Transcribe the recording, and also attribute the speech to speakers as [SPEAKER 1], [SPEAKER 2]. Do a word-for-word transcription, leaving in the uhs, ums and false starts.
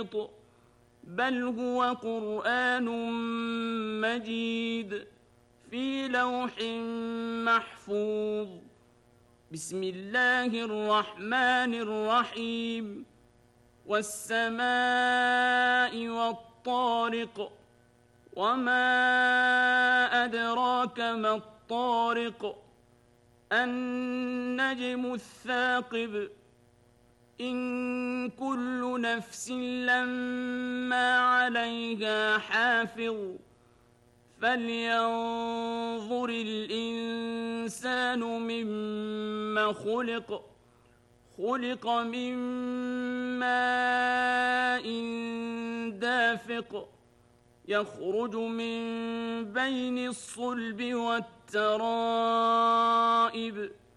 [SPEAKER 1] بل هو قرآن مجيد في لوح محفوظ. بسم الله الرحمن الرحيم. والسماء والطارق، وما أدراك ما الطارق، النجم الثاقب، إن كل نفس لما عليها حافظ، فلينظر الإنسان مما خلق خلق من ماء دافق، يخرج من بين الصلب والترائب،